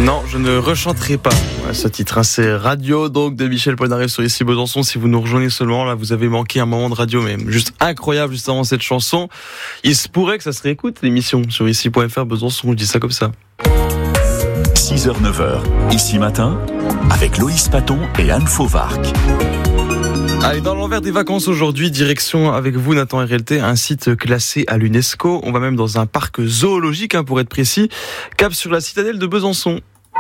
Non, je ne rechanterai pas ce titre. C'est Radio donc de Michel Polnareff sur Ici Besançon. Si vous nous rejoignez seulement, là, vous avez manqué un moment de radio, mais juste incroyable juste avant cette chanson. Il se pourrait que ça se réécoute l'émission sur ici.fr Besançon. Je dis ça comme ça. 6h, 9h, Ici Matin, avec Loïs Paton et Anne Fauvarc. Allez, dans l'envers des vacances aujourd'hui, direction avec vous Nathan RLT, un site classé à l'UNESCO. On va même dans un parc zoologique, pour être précis. Cap sur la citadelle de Besançon.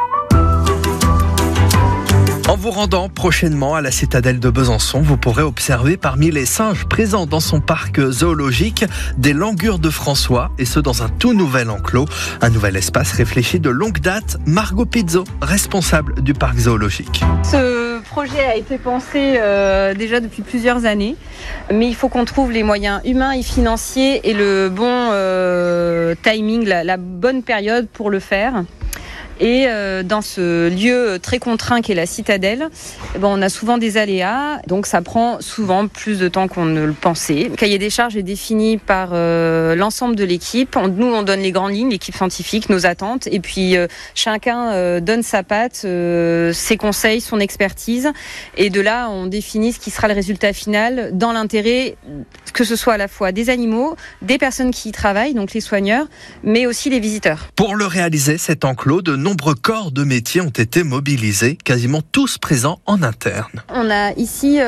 En vous rendant prochainement à la citadelle de Besançon, vous pourrez observer parmi les singes présents dans son parc zoologique des langurs de François, et ce dans un tout nouvel enclos, un nouvel espace réfléchi de longue date. Margot Pizzo, responsable du parc zoologique. Ce projet a été pensé déjà depuis plusieurs années, mais il faut qu'on trouve les moyens humains et financiers et le bon timing, la bonne période pour le faire. Et dans ce lieu très contraint qu'est la citadelle, on a souvent des aléas, donc ça prend souvent plus de temps qu'on ne le pensait. Le cahier des charges est défini par l'ensemble de l'équipe. Nous, on donne les grandes lignes, l'équipe scientifique, nos attentes, et puis chacun donne sa patte, ses conseils, son expertise, et de là, on définit ce qui sera le résultat final dans l'intérêt que ce soit à la fois des animaux, des personnes qui y travaillent, donc les soigneurs, mais aussi les visiteurs. Pour le réaliser, cet enclos, de nombreux corps de métier ont été mobilisés, quasiment tous présents en interne. On a ici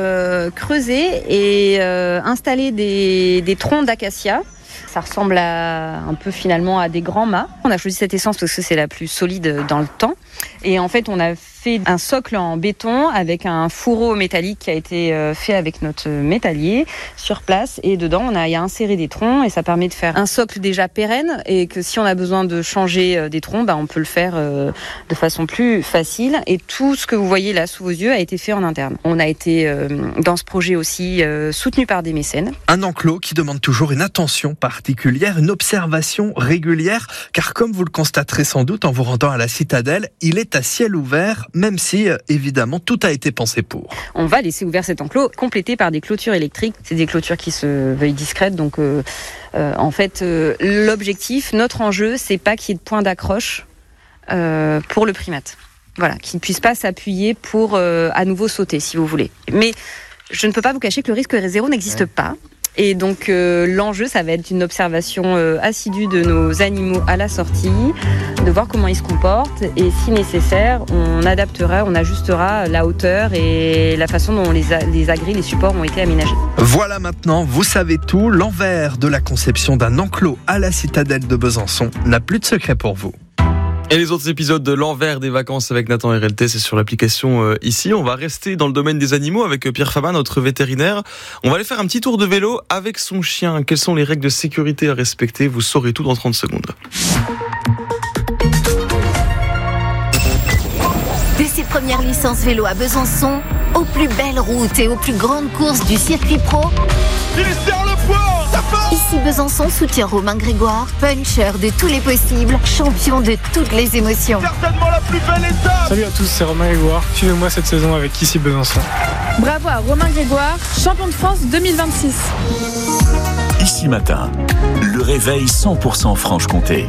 creusé et installé des troncs d'acacia. Ça ressemble un peu finalement à des grands mâts. On a choisi cette essence parce que c'est la plus solide dans le temps. Et en fait, on a fait un socle en béton avec un fourreau métallique qui a été fait avec notre métallier sur place. Et dedans, on a inséré des troncs et ça permet de faire un socle déjà pérenne. Et que si on a besoin de changer des troncs, on peut le faire de façon plus facile. Et tout ce que vous voyez là sous vos yeux a été fait en interne. On a été dans ce projet aussi soutenu par des mécènes. Un enclos qui demande toujours une attention particulière, une observation régulière. Car comme vous le constaterez sans doute en vous rendant à la citadelle, il est à ciel ouvert, même si, évidemment, tout a été pensé pour. On va laisser ouvert cet enclos, complété par des clôtures électriques. C'est des clôtures qui se veulent discrètes, donc en fait, l'objectif, notre enjeu, c'est pas qu'il y ait de point d'accroche pour le primate. Voilà, qu'il ne puisse pas s'appuyer pour à nouveau sauter, si vous voulez. Mais je ne peux pas vous cacher que le risque zéro n'existe pas. Et donc l'enjeu, ça va être une observation assidue de nos animaux à la sortie, de voir comment ils se comportent et si nécessaire, on adaptera, on ajustera la hauteur et la façon dont les agris, les supports ont été aménagés. Voilà, maintenant, vous savez tout. L'envers de la conception d'un enclos à la citadelle de Besançon n'a plus de secret pour vous. Et les autres épisodes de l'envers des vacances avec Nathan RLT, c'est sur l'application ici. On va rester dans le domaine des animaux avec Pierre Fabin, notre vétérinaire. On va aller faire un petit tour de vélo avec son chien. Quelles sont les règles de sécurité à respecter? Vous saurez tout dans 30 secondes. Dès ses premières licences vélo à Besançon, aux plus belles routes et aux plus grandes courses du circuit pro, Ici Besançon soutient Romain Grégoire, puncher de tous les possibles, champion de toutes les émotions. Certainement la plus belle étape. Salut à tous, c'est Romain Grégoire. Suivez-moi cette saison avec Ici Besançon. Bravo à Romain Grégoire, champion de France 2026. Ici Matin, le réveil 100% Franche-Comté.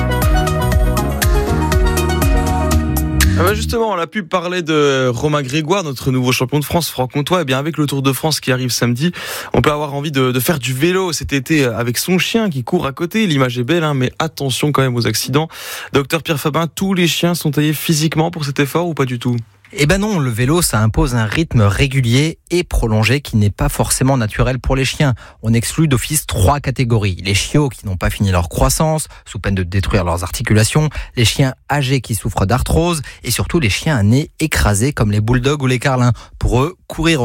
Justement, la pub parlait de Romain Grégoire, notre nouveau champion de France franc-comtois. Et bien, avec le Tour de France qui arrive samedi, on peut avoir envie de faire du vélo cet été avec son chien qui court à côté. L'image est belle, mais attention quand même aux accidents. Docteur Pierre Fabin, tous les chiens sont taillés physiquement pour cet effort ou pas du tout? Eh ben non, le vélo, ça impose un rythme régulier et prolongé qui n'est pas forcément naturel pour les chiens. On exclut d'office 3 catégories. Les chiots qui n'ont pas fini leur croissance, sous peine de détruire leurs articulations, les chiens âgés qui souffrent d'arthrose et surtout les chiens à nez écrasé comme les bulldogs ou les carlins. Pour eux, courir